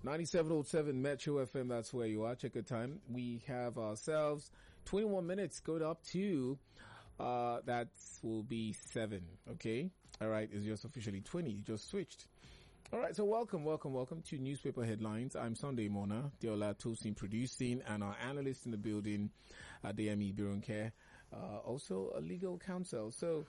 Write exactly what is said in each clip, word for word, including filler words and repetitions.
ninety-seven point seven Metro F M, that's where you are. Check your time. We have ourselves twenty-one minutes going up to, uh, that will be seven, okay? Alright, it's just officially twenty, you just switched. Alright, so welcome, welcome, welcome to Newspaper Headlines. I'm Sunday Mona, Deola Tosin producing, and our analyst in the building, Adeyemi Birunke, uh, also a legal counsel. So,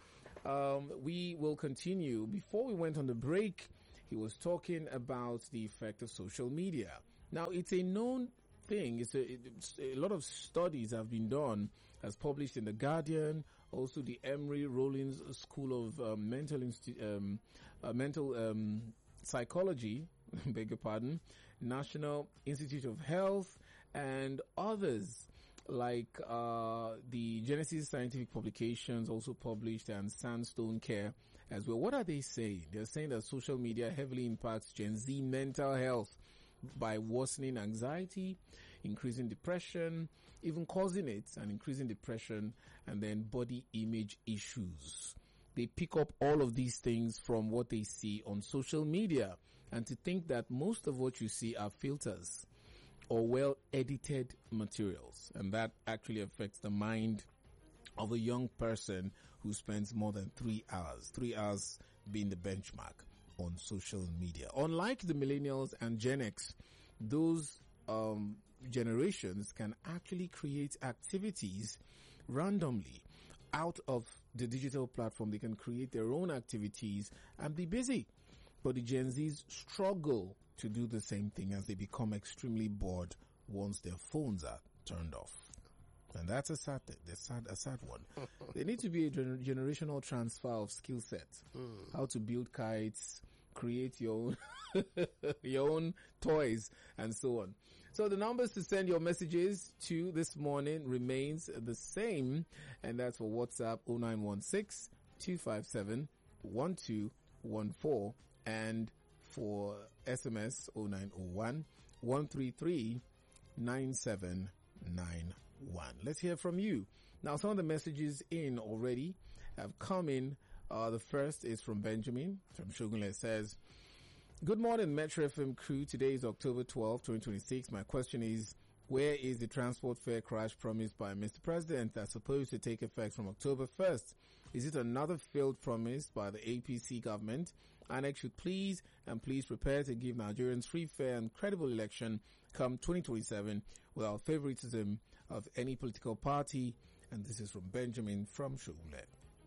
um, we will continue. Before we went on the break, he was talking about the effect of social media. Now, it's a known thing. It's a, it's a lot of studies have been done, as published in The Guardian, also the Emory Rollins School of um, Mental Insti- um, uh, Mental um, Psychology, beg your pardon, National Institute of Health, and others like uh the Genesis Scientific Publications also published, and Sandstone Care as well. What are they saying? They're saying that social media heavily impacts Gen Z mental health by worsening anxiety, increasing depression, even causing it, and increasing depression, and then body image issues. They pick up all of these things from what they see on social media, and to think that most of what you see are filters or well-edited materials, and that actually affects the mind of a young person who spends more than three hours, three hours being the benchmark on social media. Unlike the millennials and Gen X, those um, generations can actually create activities randomly out of the digital platform. They can create their own activities and be busy. But the Gen Zs struggle to do the same thing, as they become extremely bored once their phones are turned off. And that's a sad, a sad, a sad one. There needs to be a gener- generational transfer of skill sets. Mm. How to build kites, create your own, your own toys, and so on. So the numbers to send your messages to this morning remains the same. And that's for WhatsApp oh nine one six, two five seven, one two one four. And for S M S oh nine oh one, one three three, nine seven nine one. Let's hear from you. Now, some of the messages in already have come in. Uh, the first is from Benjamin from Shogunle. It says, good morning, Metro F M crew. Today is October twelfth, twenty twenty-six. My question is, where is the transport fare crash promised by Mister President that's supposed to take effect from October first? Is it another failed promise by the A P C government? I N E C should please and please prepare to give Nigerians free, fair and credible election come twenty twenty-seven without favoritism of any political party. And this is from Benjamin from Shogunle.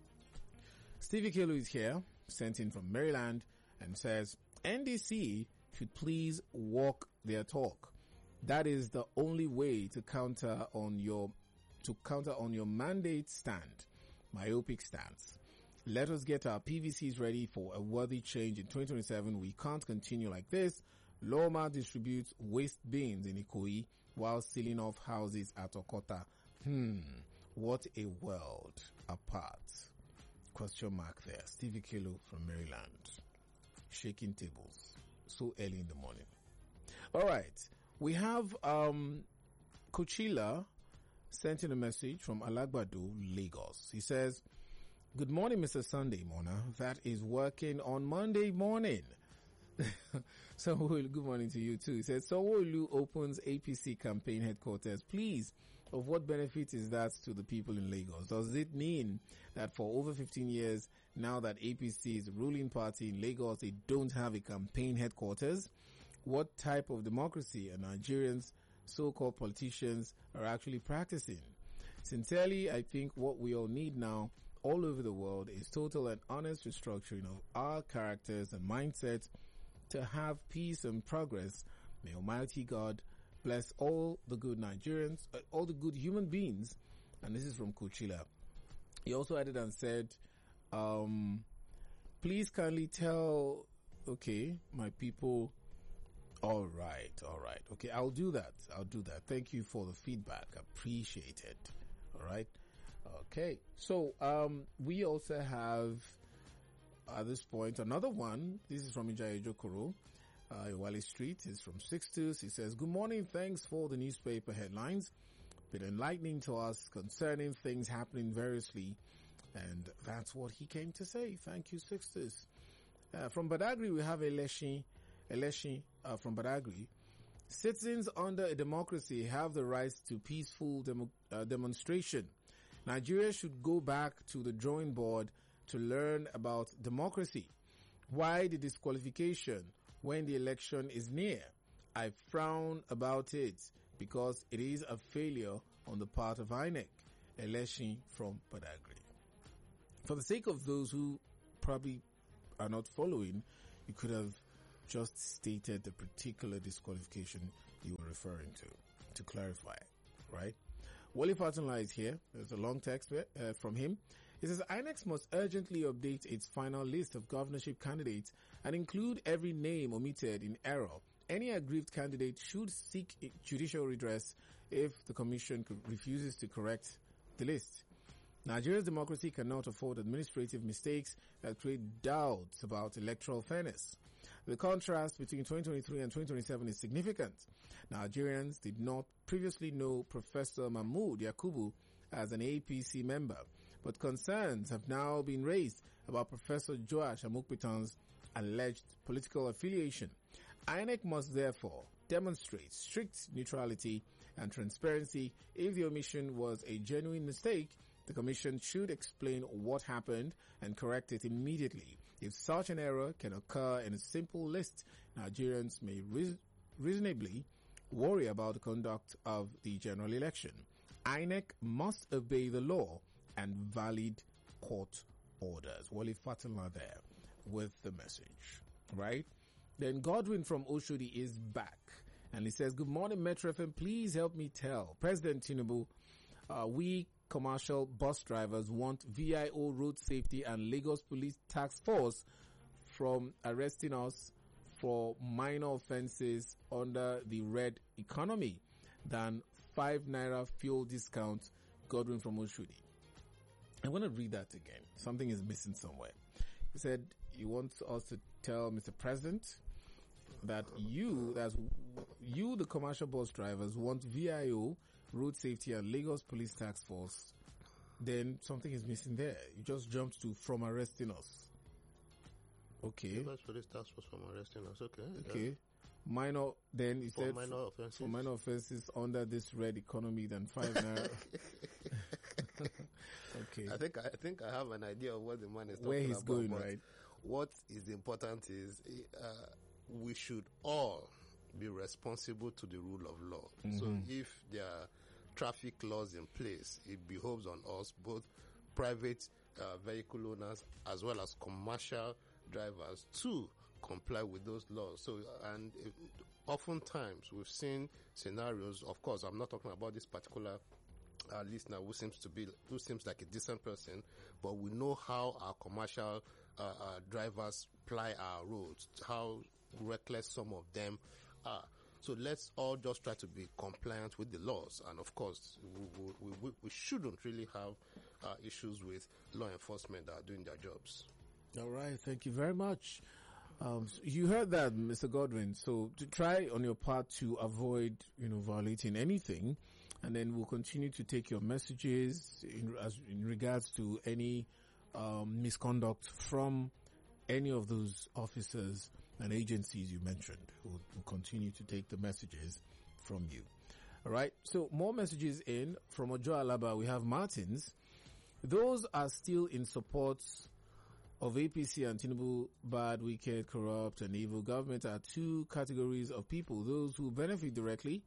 Stevie Kelu is here, sent in from Maryland, and says, N D C should please walk their talk. That is the only way to counter on your, to counter on your mandate stand, myopic stance. Let us get our P V Cs ready for a worthy change in twenty twenty-seven. We can't continue like this. Loma distributes waste bins in Ikoyi while sealing off houses at Okota. Hmm, what a world apart. Question mark there. Stevie Kilo from Maryland. Shaking tables so early in the morning. All right. We have um Kuchila sent in a message from Alagbado, Lagos. He says, good morning, Mister Sunday Mona. That is working on Monday morning. So, good morning to you too. He says, Sanwo-Olu opens A P C campaign headquarters. Please, of what benefit is that to the people in Lagos? Does it mean that for over fifteen years, now that A P C is the ruling party in Lagos, they don't have a campaign headquarters? What type of democracy are Nigerians, so-called politicians, are actually practicing? Sincerely, I think what we all need now all over the world is total and honest restructuring of our characters and mindsets to have peace and progress. May Almighty God bless all the good Nigerians, uh, all the good human beings. And this is from Kuchila. He also added and said, um, please kindly tell, okay, my people, all right, all right. Okay, I'll do that. I'll do that. Thank you for the feedback. Appreciate it. All right. Okay. So, um, we also have at this point another one. This is from Ijayi Jokoro. Uh, Iwale Street is from Sixtus. He says, good morning. Thanks for the newspaper headlines. Been enlightening to us concerning things happening variously. And that's what he came to say. Thank you, Sixtus. Uh, from Badagry, we have Eleshi, Eleshi, uh, from Badagry. Citizens under a democracy have the right to peaceful demo, uh, demonstration. Nigeria should go back to the drawing board to learn about democracy. Why the disqualification when the election is near? I frown about it because it is a failure on the part of I N E C. Election from Badagry. For the sake of those who probably are not following, you could have just stated the particular disqualification you were referring to, to clarify, right? Wally Fatunla is here. There's a long text uh, from him. It says, I N E C must urgently update its final list of governorship candidates and include every name omitted in error. Any aggrieved candidate should seek judicial redress if the commission refuses to correct the list. Nigeria's democracy cannot afford administrative mistakes that create doubts about electoral fairness. The contrast between twenty twenty-three and twenty twenty-seven is significant. Nigerians did not previously know Professor Mahmood Yakubu as an A P C member, but concerns have now been raised about Professor Joash Amukpitan's alleged political affiliation. I N E C must therefore demonstrate strict neutrality and transparency. If the omission was a genuine mistake, the Commission should explain what happened and correct it immediately. If such an error can occur in a simple list, Nigerians may reas- reasonably worry about the conduct of the general election. I N E C must obey the law and valid court orders. Wally Fatunla there with the message, right? Then Godwin from Oshodi is back, and he says, good morning, Metro F M. Please help me tell President Tinubu, uh, we commercial bus drivers want V I O road safety and Lagos Police Task Force from arresting us for minor offenses under the red economy than five naira fuel discount. Godwin from Oshodi. I want to read that again. Something is missing somewhere. He said he wants us to tell Mister President that you, that's you, the commercial bus drivers, want V I O, road safety and Lagos Police Task Force. Then something is missing there. You just jumped to from arresting us. Okay. Lagos Police Task Force from arresting us. Okay. Okay. Yeah. Minor. Then he for said minor for, offenses. for minor offenses under this red economy than five naira. Okay. I think I think I have an idea of what the man is talking about. Where he's going, right? What is important is uh, we should all be responsible to the rule of law. Mm-hmm. So if there are traffic laws in place, it behoves on us, both private uh, vehicle owners as well as commercial drivers, to comply with those laws. So, and if, oftentimes we've seen scenarios. Of course, I'm not talking about this particular uh, listener who seems to be, who seems like a decent person, but we know how our commercial uh, uh, drivers ply our roads, how reckless some of them are. So let's all just try to be compliant with the laws. And of course, we, we, we, we shouldn't really have uh, issues with law enforcement that are doing their jobs. All right. Thank you very much. Um, so you heard that, Mister Godwin. So to try on your part to avoid, you know, violating anything, and then we'll continue to take your messages in, as, in regards to any um, misconduct from any of those officers and agencies you mentioned. We'll, we'll continue to take the messages from you. All right. So more messages in from Ojo Alaba. We have Martins. Those are still in support of A P C and Tinubu. Bad, wicked, corrupt, and evil government are two categories of people. Those who benefit directly,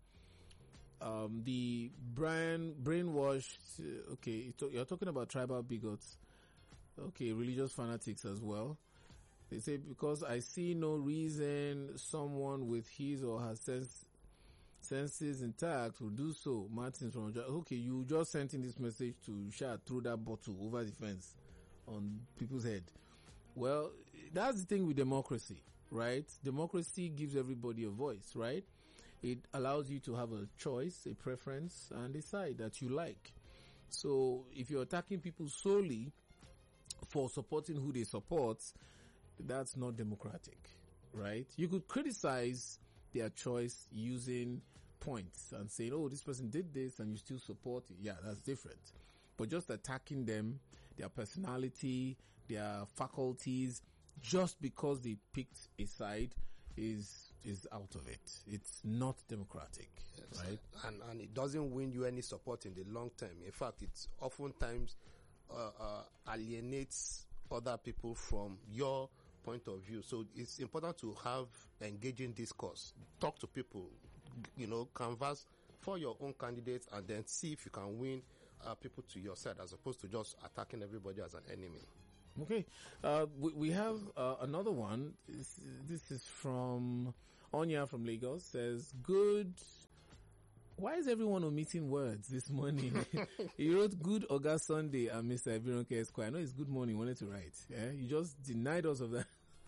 um, the brain brainwashed. Uh, okay, you're talking about tribal bigots. Okay, religious fanatics as well. They say, because I see no reason someone with his or her sense, senses intact will do so. Martins from okay, you just sent in this message to share through that bottle over the fence on people's head. Well, that's the thing with democracy, right? Democracy gives everybody a voice, right? It allows you to have a choice, a preference, and decide that you like. So if you're attacking people solely for supporting who they support, that's not democratic, right? You could criticize their choice using points and saying, oh, this person did this and you still support it. Yeah, that's different. But just attacking them, their personality, their faculties, just because they picked a side is is out of it. It's not democratic, yes. right? And and it doesn't win you any support in the long term. In fact, it oftentimes uh, uh, alienates other people from your point of view. So it's important to have engaging discourse. Talk to people, you know, canvass for your own candidates, and then see if you can win uh, people to your side, as opposed to just attacking everybody as an enemy. Okay. Uh, we, we have uh, another one. This, this is from Onya from Lagos. Says, good. Why is everyone omitting words this morning? He wrote good Oga Sunday and Mister Ibironke Esquire. I know it's good morning. He wanted to write. Yeah? You just denied us of that.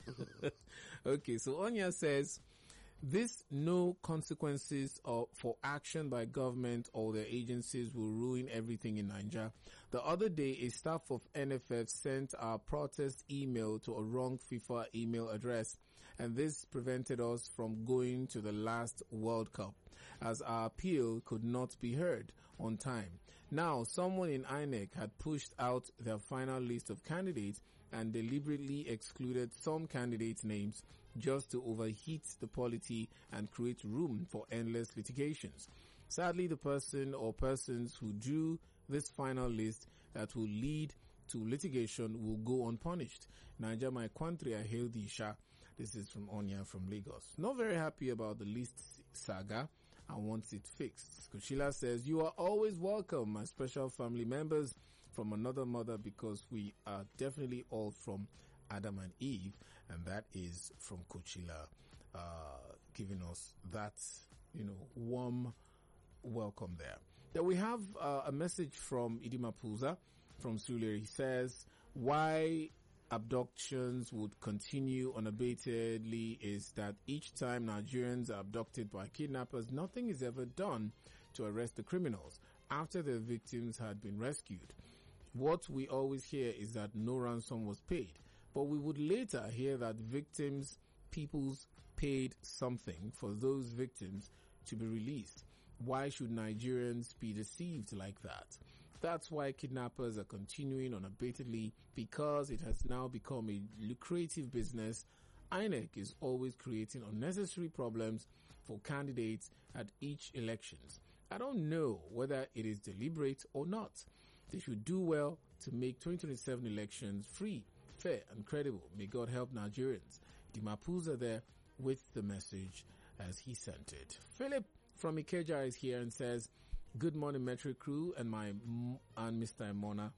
Okay. So Onya says, this no consequences of, for action by government or their agencies will ruin everything in Nigeria. The other day, a staff of N F F sent our protest email to a wrong FIFA email address, and this prevented us from going to the last World Cup, as our appeal could not be heard on time. Now, someone in I N E C had pushed out their final list of candidates and deliberately excluded some candidates' names just to overheat the polity and create room for endless litigations. Sadly, the person or persons who drew this final list that will lead to litigation will go unpunished. Naija, my country, I hail thee, Sha. This is from Onya from Lagos. Not very happy about the list saga and wants it fixed. Kushila says, you are always welcome, my special family members from another mother, because we are definitely all from Adam and Eve, and that is from Kuchila, uh, giving us that, you know, warm welcome there. Then we have uh, a message from Idima Puza from Sulere. He says, why abductions would continue unabatedly is that each time Nigerians are abducted by kidnappers, nothing is ever done to arrest the criminals after their victims had been rescued. What we always hear is that no ransom was paid, but we would later hear that victims, peoples paid something for those victims to be released. Why should Nigerians be deceived like that? That's why kidnappers are continuing unabatedly, because it has now become a lucrative business. I N E C is always creating unnecessary problems for candidates at each elections. I don't know whether it is deliberate or not. They should do well to make twenty twenty-seven elections free, fair and credible. May God help Nigerians. Dimapuza there with the message as he sent it. Philip from Ikeja is here and says, good morning, Metro crew and my and Mister Mona.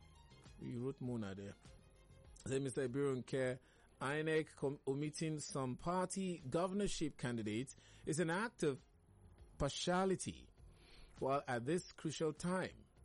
You wrote Mona there. Say Mister Ibironke, I N E C com- omitting some party governorship candidates is an act of partiality. While at this crucial time,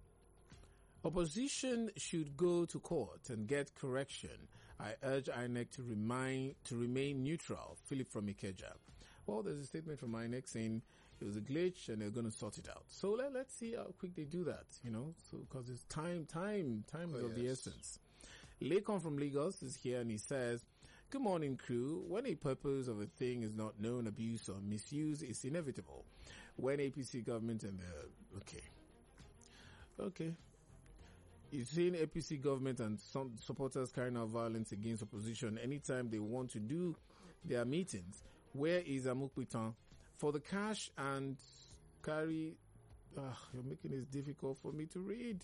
opposition should go to court and get correction. I urge I N E C to remain to remain neutral. Philip from Ikeja. Well, there's a statement from I N E C saying it was a glitch and they're going to sort it out. So let, let's see how quick they do that, you know, so because it's time, time, time is oh, of yes. the essence. Lekon from Lagos is here and he says, good morning, crew. When a purpose of a thing is not known, abuse or misuse is inevitable. When A P C government and the, okay, okay. You've seen A P C government and some supporters carrying out violence against opposition anytime they want to do their meetings. Where is Amukpitan? For the cash and carry, uh, you're making it difficult for me to read.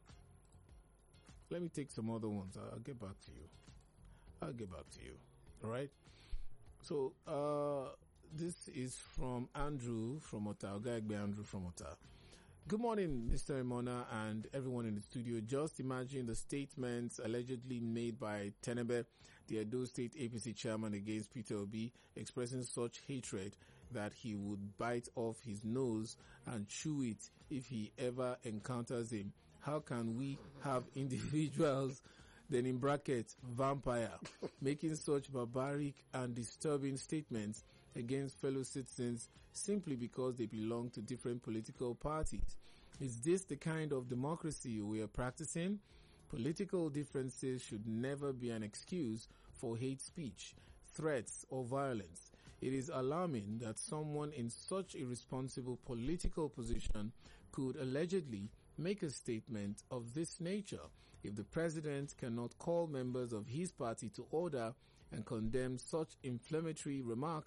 Let me take some other ones. I'll, I'll get back to you. I'll get back to you. All right. So, uh, this is from Andrew from Ota. Ogagbe Andrew from Ota. Good morning, Mister Emona and everyone in the studio. Just imagine the statements allegedly made by Tenebe, the Edo State A P C chairman, against Peter Obi, expressing such hatred that he would bite off his nose and chew it if he ever encounters him. How can we have individuals, then in brackets, vampire, making such barbaric and disturbing statements against fellow citizens simply because they belong to different political parties? Is this the kind of democracy we are practicing? Political differences should never be an excuse for hate speech, threats, or violence. It is alarming that someone in such a responsible political position could allegedly make a statement of this nature. If the president cannot call members of his party to order and condemn such inflammatory remarks,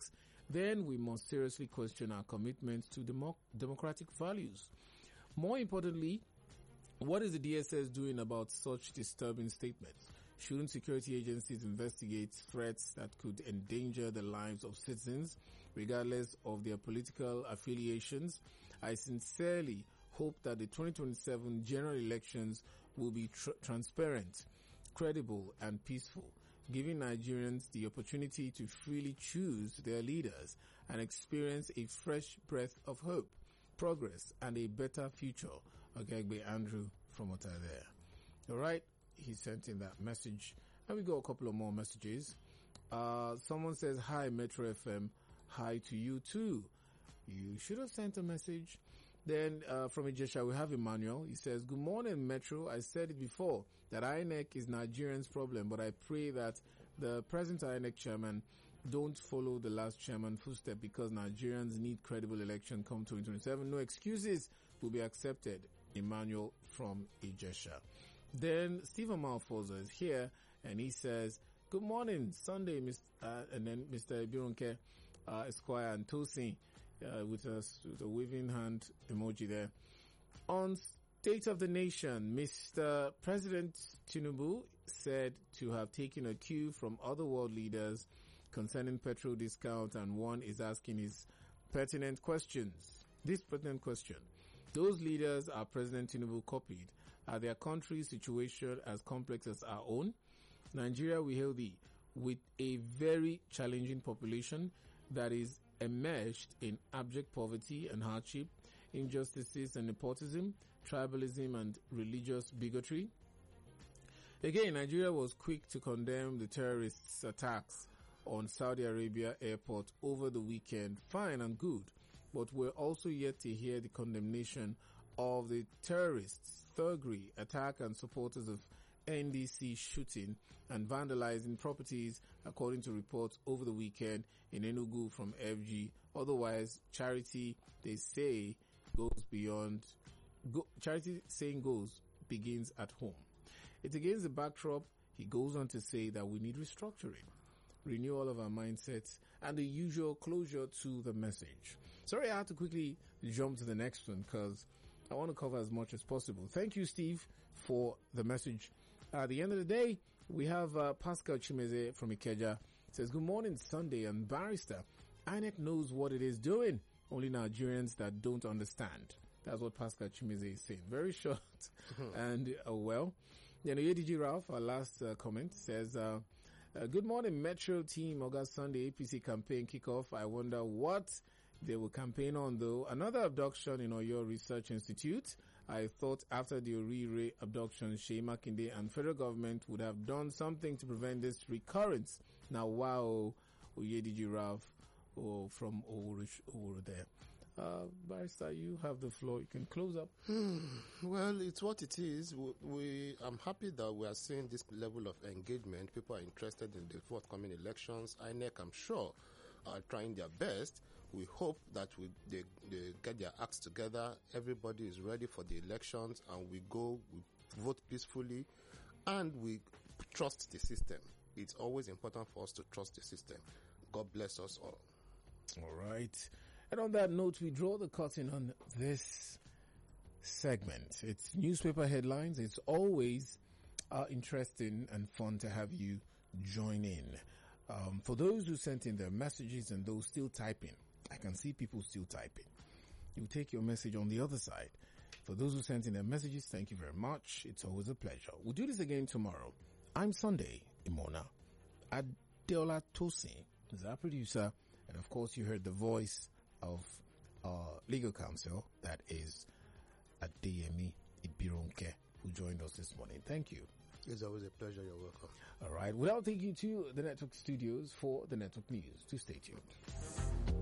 then we must seriously question our commitment to democ- democratic values. More importantly, what is the D S S doing about such disturbing statements? Shouldn't security agencies investigate threats that could endanger the lives of citizens, regardless of their political affiliations? I sincerely hope that the twenty twenty-seven general elections will be tr- transparent, credible, and peaceful, giving Nigerians the opportunity to freely choose their leaders and experience a fresh breath of hope, progress, and a better future. Ogegbe Andrew from Ota there. All right, he sent in that message. And we got a couple of more messages. Uh, someone says, hi, Metro F M. Hi to you too. You should have sent a message. Then uh, from Ijesha, we have Emmanuel. He says, good morning, Metro. I said it before that I N E C is Nigerians' problem, but I pray that the present I N E C chairman don't follow the last chairman footstep because Nigerians need credible election come twenty twenty-seven. No excuses will be accepted. Emmanuel from Ijesha. Then Stephen Malfoza is here and he says, good morning, Sunday, Mister Uh, and then Mister Bironke, uh, Esquire and Tosin, uh, with us, with a waving hand emoji there. On State of the Nation, Mister President Tinubu said to have taken a cue from other world leaders concerning petrol discount, and one is asking his pertinent questions. This pertinent question. Those leaders are President Tinubu copied. Are their country's situation as complex as our own? Nigeria, we hail thee, with a very challenging population that is enmeshed in abject poverty and hardship, injustices and nepotism, tribalism and religious bigotry. Again, Nigeria was quick to condemn the terrorists' attacks on Saudi Arabia airport over the weekend. Fine and good. But we're also yet to hear the condemnation of the terrorists' thuggery, attack and supporters of N D C shooting and vandalizing properties, according to reports over the weekend in Enugu from F G. Otherwise, charity, they say, goes beyond, go, charity saying goes, begins at home. It's against the backdrop, he goes on to say that we need restructuring, renewal of our mindsets, and the usual closure to the message. Sorry, I had to quickly jump to the next one because I want to cover as much as possible. Thank you, Steve, for the message. At the end of the day, we have uh, Pascal Chimeze from Ikeja. Says, good morning, Sunday, and Barrister. I N E C knows what it is doing. Only Nigerians that don't understand. That's what Pascal Chimeze is saying. Very short and uh, well. Then A D G Ralph, our last uh, comment, says, uh, uh, good morning, Metro team. August Sunday, A P C campaign kickoff. I wonder what they will campaign on, though. Another abduction in Oyo Research Institute. I thought after the Orire abduction, Shey Makinde and federal government would have done something to prevent this recurrence. Now, wow, Oyediji Ralph oh, from Oworo there. Uh, Barrister, you have the floor. You can close up. Well, it's what it is. We, we, I'm happy that we are seeing this level of engagement. People are interested in the forthcoming elections. I N E C, I'm sure, are trying their best. We hope that we, they, they get their acts together. Everybody is ready for the elections, and we go, we vote peacefully, and we trust the system. It's always important for us to trust the system. God bless us all. All right. And on that note, we draw the curtain on this segment. It's newspaper headlines. It's always uh, interesting and fun to have you join in. Um, for those who sent in their messages and those still typing, I can see people still typing. You take your message on the other side. For those who sent in their messages, thank you very much. It's always a pleasure. We'll do this again tomorrow. I'm Sunday Imona. Adeola Tosin is our producer. And of course, you heard the voice of our legal counsel, that is Adeyemi Ibironke, who joined us this morning. Thank you. It's always a pleasure. You're welcome. All right. Without taking you to the Network Studios for the Network News, to stay tuned.